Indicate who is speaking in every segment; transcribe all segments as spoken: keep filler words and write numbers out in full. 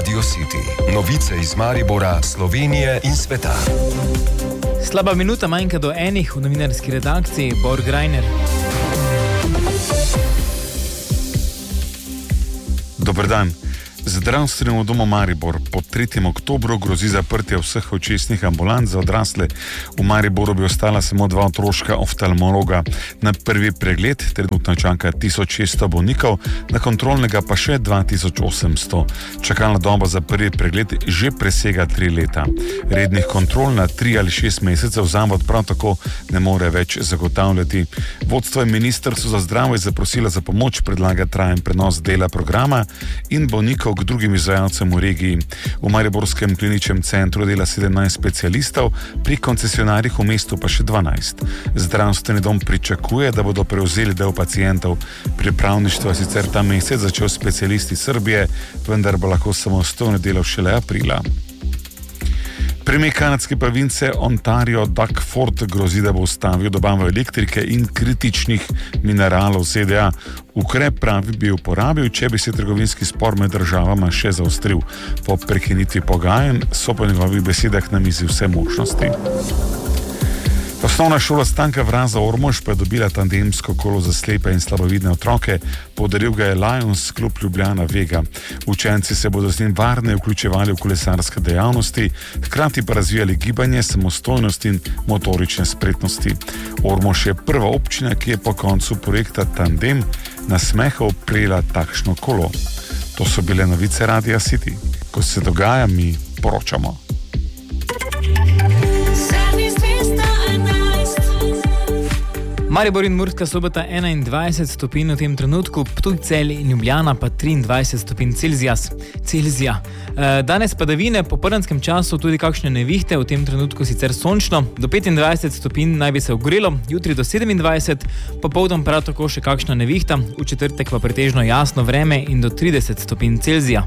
Speaker 1: Radio City. Novice iz Maribora, Slovenije in sveta.
Speaker 2: Slaba minuta manjka do enih v novinarski redakciji. Bor Grajner.
Speaker 3: Dober dan. Zdravstvenemu domu Maribor po tretjem oktobru grozi zaprtje vseh očesnih ambulant za odrasle. V Mariboru bi ostala samo dva otroška oftalmologa. Na prvi pregled trenutno čaka tisoč šeststo bolnikov, na kontrolnega pa še dva tisoč osemsto. Čakalna doba za prvi pregled že presega tri leta. Rednih kontrol na tri ali šest mesecev zavod prav tako ne more več zagotavljati. Vodstvo je ministrstvo za zdravje zaprosilo za pomoč, predlaga trajen prenos dela programa in bolnikov k drugim izvajalcem v regiji. V Mariborskem kliničnem centru dela sedemnajst specialistov, pri koncesionarjih v mestu pa še dvanajst. Zdravstveni dom pričakuje, da bodo prevzeli del pacientov. Pripravništvo je sicer ta mesec začel specialisti Srbije, vendar bo lahko samostojno delal šele aprila. Premijer kanadske province Ontario Doug Ford grozi, da bo ustavil dobavo elektrike in kritičnih mineralov Z D A. Ukrep, pravi, bi uporabil, če bi se trgovinski spor med državama še zaostril. Po prekinitvi pogajanj so po njegovih besedah na mizi vse možnosti. Osnovna šola Stanka Vraza Ormož pa je dobila tandemsko kolo za slepe in slabovidne otroke. Podaril ga je Lions klub Ljubljana Vega. Učenci se bodo z njim varne vključevali v kolesarske dejavnosti, hkrati pa razvijali gibanje, samostojnost in motorične spretnosti. Ormož je prva občina, ki je po koncu projekta Tandem na Smehov prejela takšno kolo. To so bile novice Radia City. Ko se dogaja, mi poročamo.
Speaker 2: Maribor in Murska Sobota enaindvajset stopinj v tem trenutku, Ptuj, Celje in Ljubljana pa triindvajset stopinj Celzija. Celzija. Danes padavine, po prvenskem času tudi kakšne nevihte, v tem trenutku sicer sončno, do petindvajset stopinj naj bi se ogrelo, jutri do sedemindvajset, popoldan prav tako še kakšna nevihta, v četrtek pa pretežno jasno vreme in do trideset stopinj Celzija.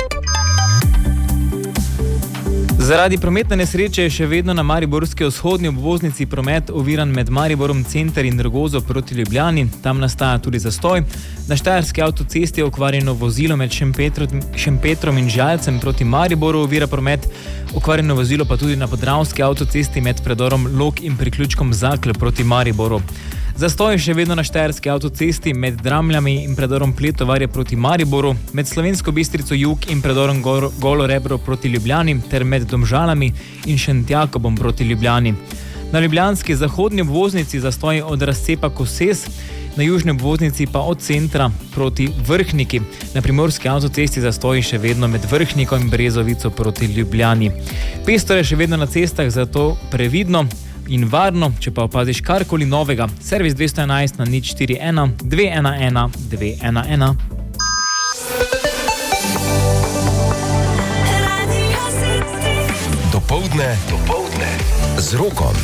Speaker 2: Zaradi prometne nesreče je še vedno na mariborski vzhodni obvoznici promet oviran med Mariborom Center in Rogozo proti Ljubljani. Tam nastaja tudi zastoj. Na štajerski avtocesti je okvarjeno vozilo med Šempetrom, Šempetrom in Žalcem proti Mariboru ovira promet. Okvarjeno vozilo pa tudi na podravski avtocesti med predorom Log in priključkom Zakl proti Mariboru. Zastoj je še vedno na štajerski avtocesti med Dramljami in predorom Pletovarje proti Mariboru, med Slovensko Bistrico Jug in predorom Golo Rebro proti Ljubljani ter med Domžalami in Šentjakobom proti Ljubljani. Na ljubljanski zahodni obvoznici zastoj od razcepa Koses, na južni obvoznici pa od centra proti Vrhniki. Na primorski avtocesti zastoj še vedno med Vrhnikom in Brezovico proti Ljubljani. Pestro je še vedno na cestah, zato previdno in varno, če pa opaziš karkoli novega. Servis dvesto enajst na nič štiri ena dve ena ena dve ena ena.
Speaker 1: Dopoldne, dopoldne z Rokom.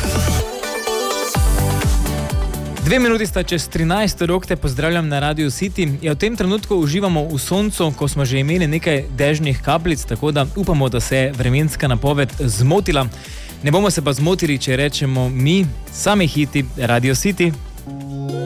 Speaker 2: Dve minuti sta čez trinajst, Rok te pozdravljam na Radio City. Ja, v tem trenutku uživamo v soncu, ko smo že imeli nekaj dežnih kapljic, tako da upamo, da se je vremenska napoved zmotila. Ne bomo se pa zmotili, če rečemo mi, sami hiti Radio City.